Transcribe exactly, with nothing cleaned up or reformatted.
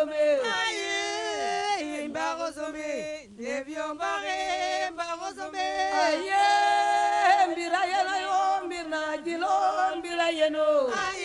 Aye, mbagosome, devyo mbage, mbagosome. Aye, mbira yeno yo, mbira jilo, mbira yeno.